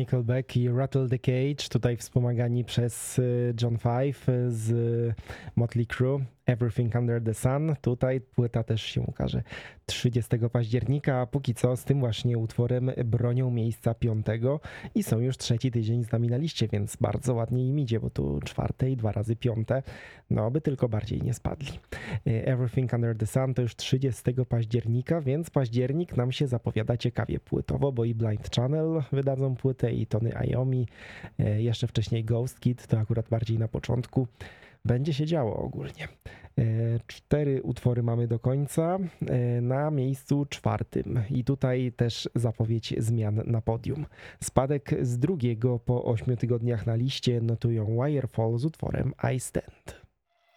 Nickelback i Rattle the Cage, tutaj wspomagani przez John Five z Motley Crue, Everything Under the Sun. Tutaj płyta też się ukaże 30 października, a póki co z tym właśnie utworem bronią miejsca 5 i są już trzeci tydzień z nami na liście, więc bardzo ładnie im idzie, bo tu 4 i 2 razy 5, no by tylko bardziej nie spadli. Everything Under the Sun to już 30 października, więc październik nam się zapowiada ciekawie płytowo, bo i Blind Channel wydadzą płytę i Tony Iommi, jeszcze wcześniej Ghost Kid, to akurat bardziej na początku. Będzie się działo ogólnie. 4 utwory mamy do końca, na miejscu 4 i tutaj też zapowiedź zmian na podium. Spadek z 2 po 8 tygodniach na liście notują Wirefall z utworem I Stand.